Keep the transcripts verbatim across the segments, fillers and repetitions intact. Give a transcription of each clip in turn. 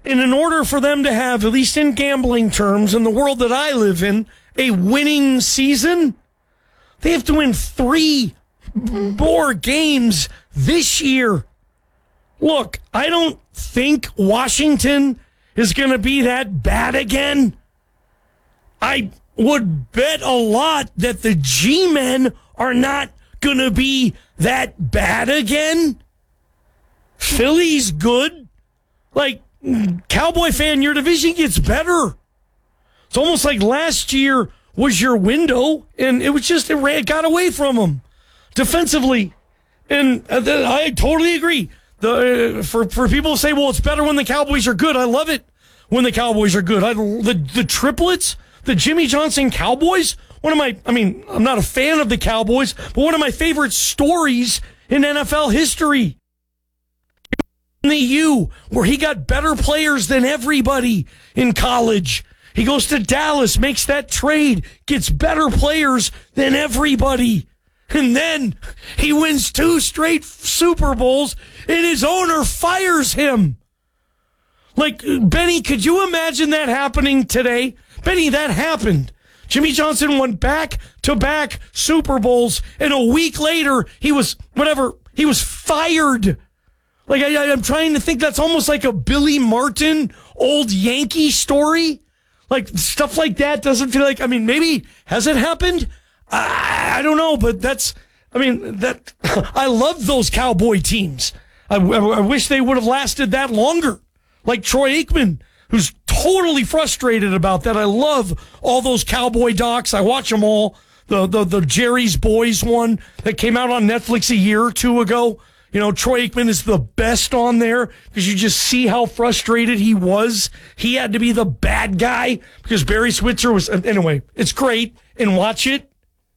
And in order for them to have, at least in gambling terms, in the world that I live in, a winning season, they have to win three more games this year. Look, I don't think Washington is going to be that bad again. I would bet a lot that the G-men are not going to be that bad again. Philly's good. Like, Cowboy fan, your division gets better. It's almost like last year was your window, and it was just, it ran, got away from them defensively. And uh, I totally agree. The uh, for, for people to say, well, it's better when the Cowboys are good. I love it when the Cowboys are good. I, the, the triplets, the Jimmy Johnson Cowboys, one of my, I mean, I'm not a fan of the Cowboys, but one of my favorite stories in N F L history. In the U, where he got better players than everybody in college. He goes to Dallas, makes that trade, gets better players than everybody. And then he wins two straight Super Bowls, and his owner fires him. Like, Benny, could you imagine that happening today? Benny, that happened. Jimmy Johnson won back-to-back Super Bowls, and a week later, he was, whatever, he was fired. Like, I, I'm trying to think, that's almost like a Billy Martin old Yankee story. Like, stuff like that doesn't feel like, I mean, maybe, has it happened? I, I don't know, but that's, I mean, that, I love those Cowboy teams. I, I wish they would have lasted that longer. Like Troy Aikman, who's totally frustrated about that. I love all those Cowboy docs. I watch them all. The, the, the Jerry's Boys one that came out on Netflix a year or two ago. You know, Troy Aikman is the best on there because you just see how frustrated he was. He had to be the bad guy because Barry Switzer was... Anyway, it's great, and watch it.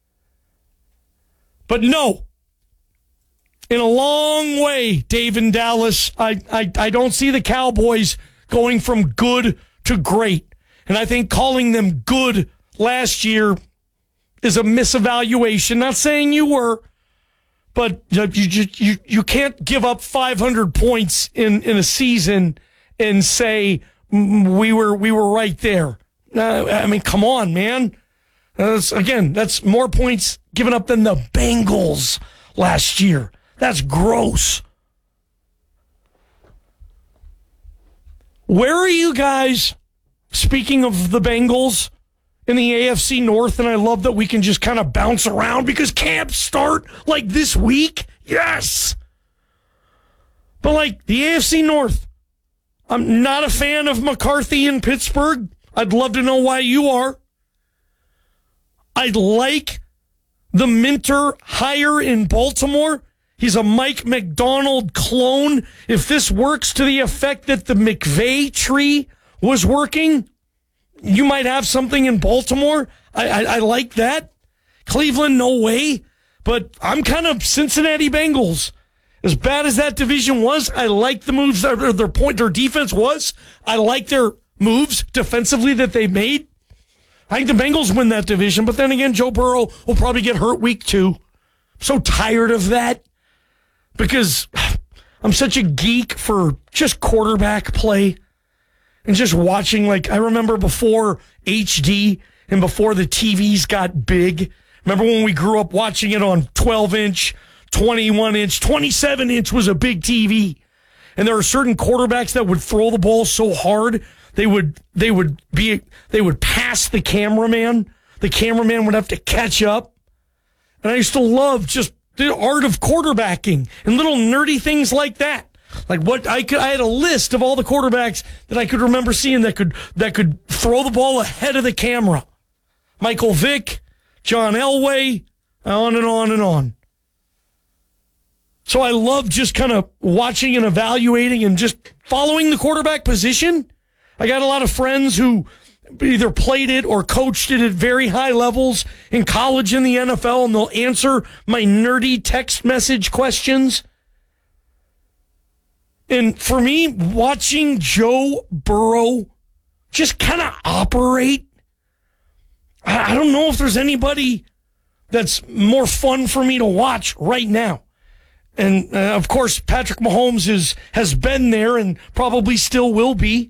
But no. In a long way, Dave in Dallas, I, I, I don't see the Cowboys going from good to great. And I think calling them good last year is a misevaluation. Not saying you were... But you, you you you can't give up five hundred points in, in a season and say we were we were right there. Uh, I mean, come on, man. Uh, that's, again, that's more points given up than the Bengals last year. That's gross. Where are you guys, speaking of the Bengals, in the A F C North? And I love that we can just kind of bounce around because camps start like this week. Yes. But like the A F C North, I'm not a fan of McCarthy in Pittsburgh. I'd love to know why you are. I like the Minter hire in Baltimore. He's a Mike McDonald clone. If this works to the effect that the McVay tree was working, you might have something in Baltimore. I, I, I like that. Cleveland, no way. But I'm kind of Cincinnati Bengals. As bad as that division was, I like the moves that their point, their defense was. I like their moves defensively that they made. I think the Bengals win that division. But then again, Joe Burrow will probably get hurt week two. I'm so tired of that because I'm such a geek for just quarterback play. And just watching, like, I remember before H D and before the T Vs got big. Remember when we grew up watching it on twelve inch, twenty-one inch, twenty-seven inch was a big T V. And there are certain quarterbacks that would throw the ball so hard, they would, they would be, they would pass the cameraman. The cameraman would have to catch up. And I used to love just the art of quarterbacking and little nerdy things like that. Like what I could, I had a list of all the quarterbacks that I could remember seeing that could that could throw the ball ahead of the camera. Michael Vick, John Elway, on and on and on. So I love just kind of watching and evaluating and just following the quarterback position. I got a lot of friends who either played it or coached it at very high levels in college and the N F L, and they'll answer my nerdy text message questions. And for me, watching Joe Burrow just kind of operate, I don't know if there's anybody that's more fun for me to watch right now. And, uh, of course, Patrick Mahomes is, has been there and probably still will be.